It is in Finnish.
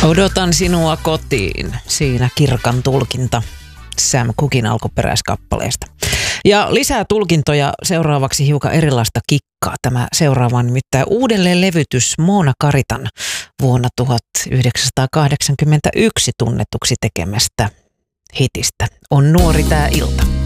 Odotan sinua kotiin. Siinä Kirkan tulkinta Sam Cooken alkuperäiskappaleesta. Ja lisää tulkintoja seuraavaksi hiukan erilaista kikkaa. Tämä seuraava on nimittäin uudelleen levytys Moona Karitan vuonna 1981 tunnetuksi tekemästä hitistä. On nuori tää ilta.